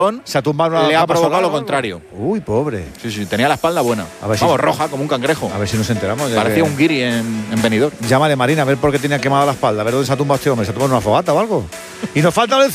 se ha tumbado le ha provocado lo contrario. Uy, pobre. Sí, tenía la espalda buena. Vamos, roja como un cangrejo. A ver si nos enteramos. Parecía un guiri en Benidorm. Llámale, Marina, a ver por qué tenía quemada la espalda, a ver dónde se ha tumbado este hombre. ¿Se ha tumbado en una fogata o algo? Y nos falta el